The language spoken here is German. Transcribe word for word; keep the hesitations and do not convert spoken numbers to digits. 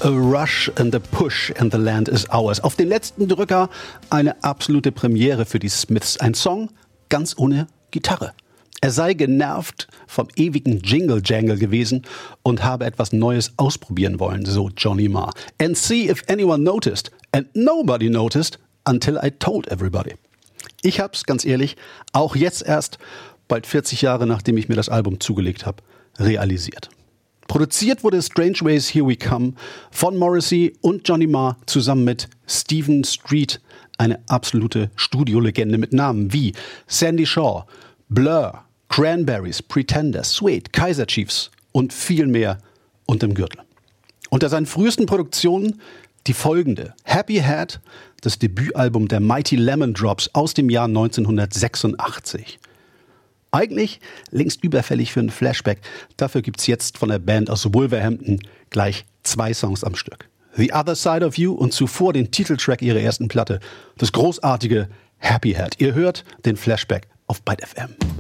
A Rush and the Push and the Land is Ours. Auf den letzten Drücker eine absolute Premiere für die Smiths. Ein Song ganz ohne Gitarre. Er sei genervt vom ewigen Jingle-Jangle gewesen und habe etwas Neues ausprobieren wollen, so Johnny Marr. And see if anyone noticed. And nobody noticed until I told everybody. Ich hab's, ganz ehrlich, auch jetzt erst, bald vierzig Jahre nachdem ich mir das Album zugelegt habe, realisiert. Produziert wurde Strange Ways Here We Come von Morrissey und Johnny Marr zusammen mit Stephen Street, eine absolute Studiolegende mit Namen wie Sandy Shaw, Blur, Cranberries, Pretenders, Suede, Kaiser Chiefs und viel mehr unterm Gürtel. Unter seinen frühesten Produktionen die folgende: Happy Hat, das Debütalbum der Mighty Lemon Drops aus dem Jahr neunzehnhundertsechsundachtzig. Eigentlich längst überfällig für einen Flashback. Dafür gibt's jetzt von der Band aus Wolverhampton gleich zwei Songs am Stück. The Other Side of You und zuvor den Titeltrack ihrer ersten Platte, das großartige Happy Hat. Ihr hört den Flashback auf Byte F M.